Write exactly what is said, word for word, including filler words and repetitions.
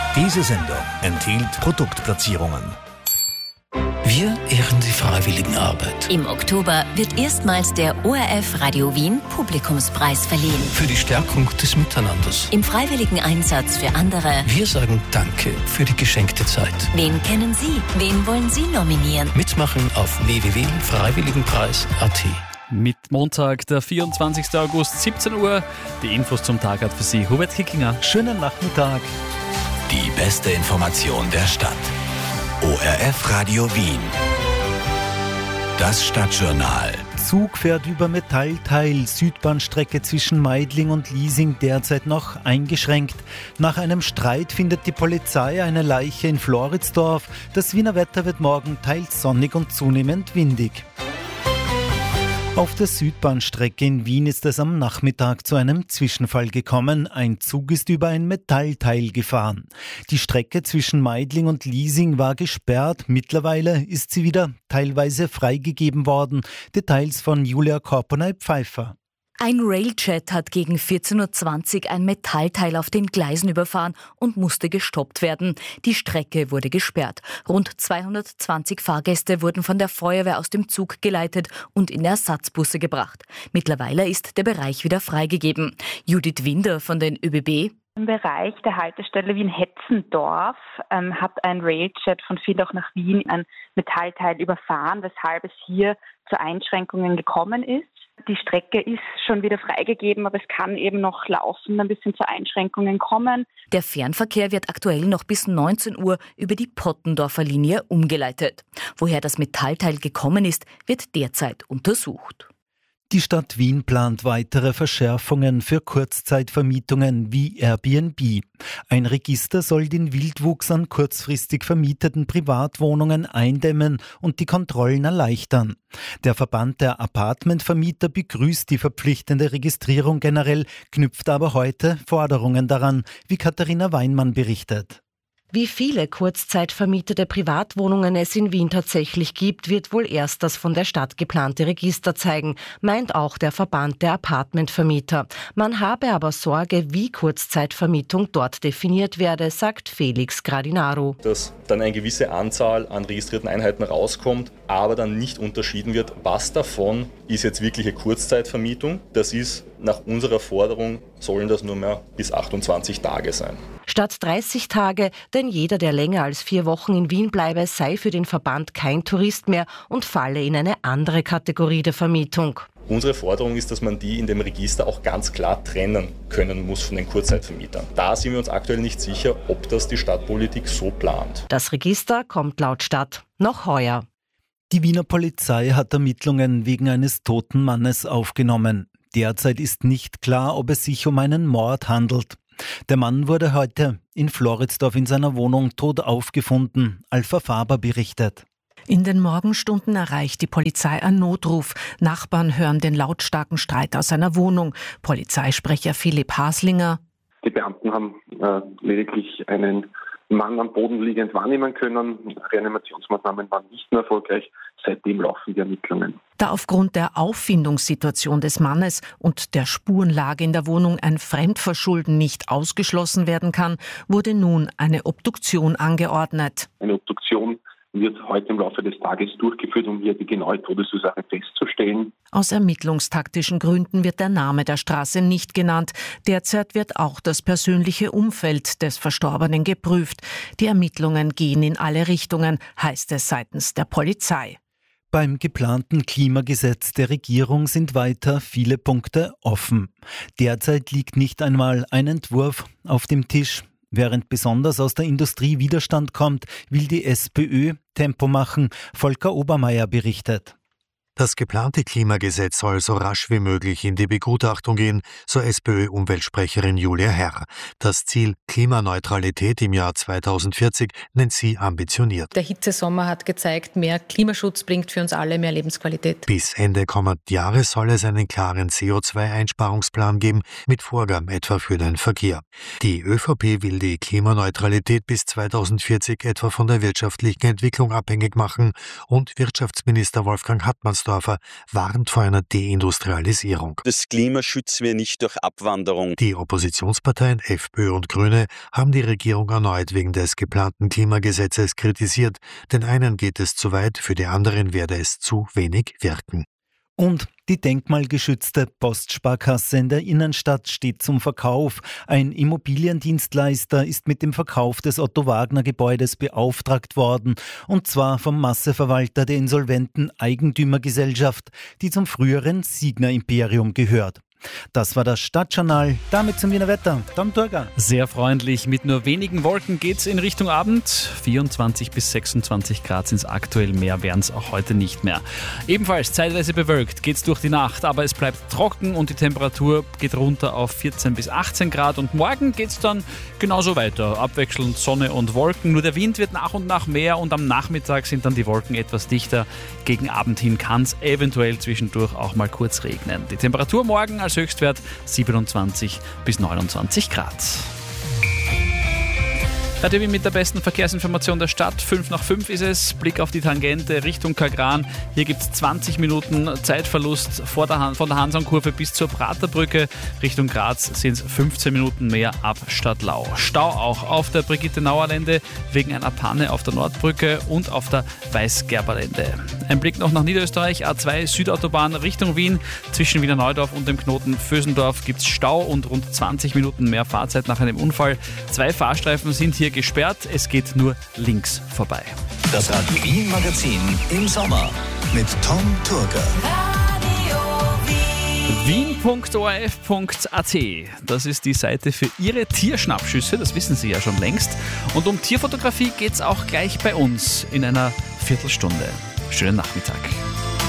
Diese Sendung enthielt Produktplatzierungen. Wir ehren die Freiwilligenarbeit. Im Oktober wird erstmals der O R F Radio Wien Publikumspreis verliehen. Für die Stärkung des Miteinanders. Im freiwilligen Einsatz für andere. Wir sagen Danke für die geschenkte Zeit. Wen kennen Sie? Wen wollen Sie nominieren? Mitmachen auf w w w punkt freiwilligenpreis punkt a t. Mit Montag, der vierundzwanzigsten August, siebzehn Uhr. Die Infos zum Tag hat für Sie Hubert Kickinger. Schönen Nachmittag. Die beste Information der Stadt. O R F Radio Wien. Das Stadtjournal. Zug fährt über Metallteil. Südbahnstrecke zwischen Meidling und Liesing derzeit noch eingeschränkt. Nach einem Streit findet die Polizei eine Leiche in Floridsdorf. Das Wiener Wetter wird morgen teils sonnig und zunehmend windig. Auf der Südbahnstrecke in Wien ist es am Nachmittag zu einem Zwischenfall gekommen. Ein Zug ist über ein Metallteil gefahren. Die Strecke zwischen Meidling und Liesing war gesperrt. Mittlerweile ist sie wieder teilweise freigegeben worden. Details von Julia Korponay-Pfeiffer. Ein Railjet hat gegen vierzehn Uhr zwanzig ein Metallteil auf den Gleisen überfahren und musste gestoppt werden. Die Strecke wurde gesperrt. Rund zweihundertzwanzig Fahrgäste wurden von der Feuerwehr aus dem Zug geleitet und in Ersatzbusse gebracht. Mittlerweile ist der Bereich wieder freigegeben. Judith Winder von den Ö B B. Im Bereich der Haltestelle Wien-Hetzendorf ähm, hat ein Railjet von Villach nach Wien ein Metallteil überfahren, weshalb es hier zu Einschränkungen gekommen ist. Die Strecke ist schon wieder freigegeben, aber es kann eben noch laufend ein bisschen zu Einschränkungen kommen. Der Fernverkehr wird aktuell noch bis neunzehn Uhr über die Pottendorfer Linie umgeleitet. Woher das Metallteil gekommen ist, wird derzeit untersucht. Die Stadt Wien plant weitere Verschärfungen für Kurzzeitvermietungen wie Airbnb. Ein Register soll den Wildwuchs an kurzfristig vermieteten Privatwohnungen eindämmen und die Kontrollen erleichtern. Der Verband der Apartmentvermieter begrüßt die verpflichtende Registrierung generell, knüpft aber heute Forderungen daran, wie Katharina Weinmann berichtet. Wie viele kurzzeitvermietete Privatwohnungen es in Wien tatsächlich gibt, wird wohl erst das von der Stadt geplante Register zeigen, meint auch der Verband der Apartmentvermieter. Man habe aber Sorge, wie Kurzzeitvermietung dort definiert werde, sagt Felix Gradinaro. Dass dann eine gewisse Anzahl an registrierten Einheiten rauskommt, aber dann nicht unterschieden wird, was davon ist jetzt wirkliche Kurzzeitvermietung. Das ist nach unserer Forderung, sollen das nur mehr bis achtundzwanzig Tage sein. Statt dreißig Tage, denn jeder, der länger als vier Wochen in Wien bleibe, sei für den Verband kein Tourist mehr und falle in eine andere Kategorie der Vermietung. Unsere Forderung ist, dass man die in dem Register auch ganz klar trennen können muss von den Kurzzeitvermietern. Da sind wir uns aktuell nicht sicher, ob das die Stadtpolitik so plant. Das Register kommt laut Stadt noch heuer. Die Wiener Polizei hat Ermittlungen wegen eines toten Mannes aufgenommen. Derzeit ist nicht klar, ob es sich um einen Mord handelt. Der Mann wurde heute in Floridsdorf in seiner Wohnung tot aufgefunden, Alpha Faber berichtet. In den Morgenstunden erreicht die Polizei einen Notruf. Nachbarn hören den lautstarken Streit aus einer Wohnung. Polizeisprecher Philipp Haslinger. Die Beamten haben äh, lediglich einen Mann am Boden liegend wahrnehmen können. Reanimationsmaßnahmen waren nicht mehr erfolgreich. Seitdem laufen die Ermittlungen. Da aufgrund der Auffindungssituation des Mannes und der Spurenlage in der Wohnung ein Fremdverschulden nicht ausgeschlossen werden kann, wurde nun eine Obduktion angeordnet. Eine Obduktion wird heute im Laufe des Tages durchgeführt, um hier die genaue Todesursache festzustellen. Aus ermittlungstaktischen Gründen wird der Name der Straße nicht genannt. Derzeit wird auch das persönliche Umfeld des Verstorbenen geprüft. Die Ermittlungen gehen in alle Richtungen, heißt es seitens der Polizei. Beim geplanten Klimagesetz der Regierung sind weiter viele Punkte offen. Derzeit liegt nicht einmal ein Entwurf auf dem Tisch. Während besonders aus der Industrie Widerstand kommt, will die SPÖ Tempo machen, Volker Obermeier berichtet. Das geplante Klimagesetz soll so rasch wie möglich in die Begutachtung gehen, so SPÖ-Umweltsprecherin Julia Herr. Das Ziel Klimaneutralität im Jahr zweitausendvierzig nennt sie ambitioniert. Der Hitzesommer hat gezeigt, mehr Klimaschutz bringt für uns alle mehr Lebensqualität. Bis Ende kommenden Jahres soll es einen klaren C O zwei Einsparungsplan geben, mit Vorgaben etwa für den Verkehr. Die ÖVP will die Klimaneutralität bis zweitausendvierzig etwa von der wirtschaftlichen Entwicklung abhängig machen und Wirtschaftsminister Wolfgang Hartmannsdorf Floridsdorfer warnt vor einer Deindustrialisierung. Das Klima schützen wir nicht durch Abwanderung. Die Oppositionsparteien FPÖ und Grüne haben die Regierung erneut wegen des geplanten Klimagesetzes kritisiert. Den einen geht es zu weit, für die anderen werde es zu wenig wirken. Und die denkmalgeschützte Postsparkasse in der Innenstadt steht zum Verkauf. Ein Immobiliendienstleister ist mit dem Verkauf des Otto-Wagner-Gebäudes beauftragt worden. Und zwar vom Masseverwalter der insolventen Eigentümergesellschaft, die zum früheren Signa-Imperium gehört. Das war das Stadtjournal. Damit zum Wiener Wetter. Tom Turger. Sehr freundlich. Mit nur wenigen Wolken geht's in Richtung Abend. vierundzwanzig bis sechsundzwanzig Grad sind es aktuell, mehr werden es auch heute nicht mehr. Ebenfalls zeitweise bewölkt geht's durch die Nacht, aber es bleibt trocken und die Temperatur geht runter auf vierzehn bis achtzehn Grad. Und morgen geht's dann genauso weiter. Abwechselnd Sonne und Wolken. Nur der Wind wird nach und nach mehr und am Nachmittag sind dann die Wolken etwas dichter. Gegen Abend hin kann es eventuell zwischendurch auch mal kurz regnen. Die Temperatur morgen als Höchstwert siebenundzwanzig bis neunundzwanzig Grad. Radio Wien mit der besten Verkehrsinformation der Stadt. fünf nach fünf ist es. Blick auf die Tangente Richtung Kagran. Hier gibt es zwanzig Minuten Zeitverlust vor der Han- von der Hansaumkurve bis zur Praterbrücke. Richtung Graz sind es fünfzehn Minuten mehr ab Stadtlau. Stau auch auf der Brigitte-Nauer-Lände wegen einer Panne auf der Nordbrücke und auf der Weißgerberlände. Ein Blick noch nach Niederösterreich. A zwei Südautobahn Richtung Wien. Zwischen Wiener Neudorf und dem Knoten Vösendorf gibt es Stau und rund zwanzig Minuten mehr Fahrzeit nach einem Unfall. Zwei Fahrstreifen sind hier gesperrt, es geht nur links vorbei. Das Radio Wien Magazin im Sommer mit Tom Turger. wien punkt o r f punkt a t. Das ist die Seite für Ihre Tierschnappschüsse, das wissen Sie ja schon längst. Und um Tierfotografie geht es auch gleich bei uns in einer Viertelstunde. Schönen Nachmittag.